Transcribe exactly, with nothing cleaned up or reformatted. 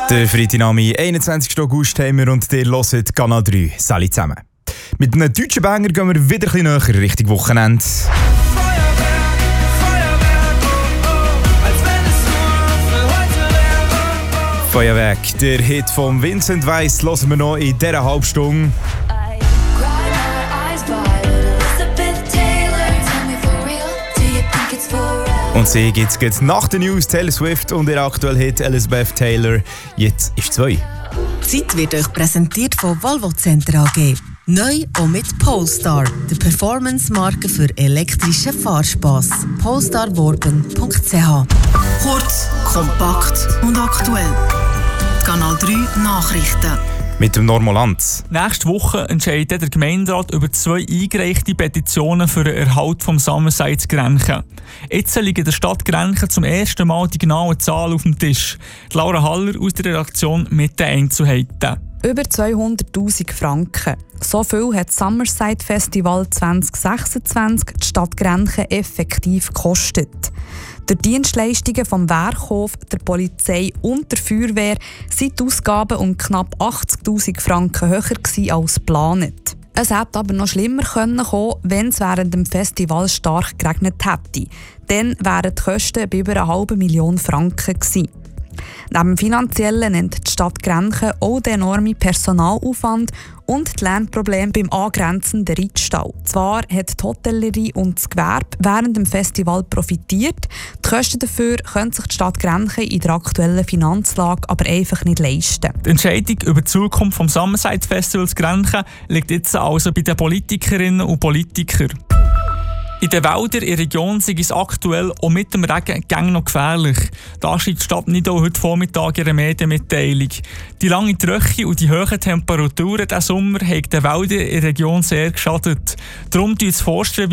Der Freitagnachmittag, einundzwanzigsten August, haben wir und ihr hört Kanal drei. Salut zusammen. Mit einem deutschen Banger gehen wir wieder ein bisschen näher Richtung Wochenende. Feuerwerk, der Hit von Vincent Weiss, hören wir noch in dieser Halbstunde. Und sie gibt es nach den News Taylor Swift und ihr aktueller Hit Elizabeth Taylor. Jetzt ist zwei. Die Zeit wird euch präsentiert von Volvo Center A G. Neu auch mit Polestar, der Performance-Marke für elektrischen Fahrspass. polestar worben punkt c h. Kurz, kompakt und aktuell. Die Kanal drei Nachrichten. Mit dem Normoland. Nächste Woche entscheidet der Gemeinderat über zwei eingereichte Petitionen für den Erhalt vom Summersides Grenchen. Jetzt liegen der Stadt Grenchen zum ersten Mal die genauen Zahlen auf dem Tisch. Laura Haller aus der Redaktion mit den Einzelheiten. Über zweihunderttausend Franken. So viel hat das Summerside Festival zwanzig sechsundzwanzig die Stadt Grenchen effektiv gekostet. Durch Dienstleistungen vom Werkhof, der Polizei und der Feuerwehr sind die Ausgaben um knapp achtzigtausend Franken höher gewesen als geplant. Es hätte aber noch schlimmer kommen können, wenn es während dem Festival stark geregnet hätte. Dann wären die Kosten bei über eine halbe Million Franken gewesen. Neben dem Finanziellen nennt die Stadt Grenchen auch den enormen Personalaufwand und die Lärmprobleme beim angrenzenden Reitstall. Zwar hat die Hotellerie und das Gewerbe während dem Festival profitiert, die Kosten dafür können sich die Stadt Grenchen in der aktuellen Finanzlage aber einfach nicht leisten. Die Entscheidung über die Zukunft des Summerside Festivals Grenchen liegt jetzt also bei den Politikerinnen und Politikern. In den Wäldern in der Region ist es aktuell auch mit dem Regen gäng noch gefährlich. Da schreibt die Stadt Nidau heute Vormittag ihre Medienmitteilung. Die lange Tröche und die hohen Temperaturen diesen Sommer haben den Wäldern in der Region sehr geschadet. Darum tun das Forstrevier